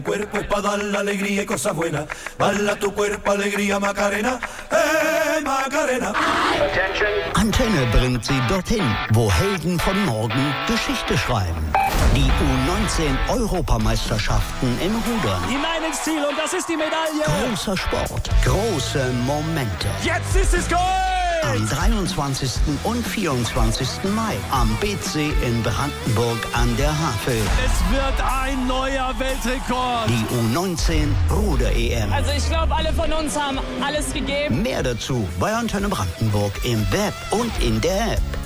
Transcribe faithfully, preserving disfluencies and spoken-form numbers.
Cuerpo es para dar la alegría y cosas buenas. Bala tu cuerpo, alegría, Macarena. Hey, Macarena. Antenne bringt sie dorthin, wo Helden von morgen Geschichte schreiben. Die U neunzehn Europameisterschaften im Rudern. Hinein ins Ziel und das ist die Medaille. Großer Sport, große Momente. Jetzt ist es Gold! Am dreiundzwanzigsten und vierundzwanzigsten Mai am B C in Brandenburg an der Havel. Es wird ein neuer Weltrekord. Die U neunzehn Ruder-E M. Also ich glaube, alle von uns haben alles gegeben. Mehr dazu bei Antenne Brandenburg im Web und in der App.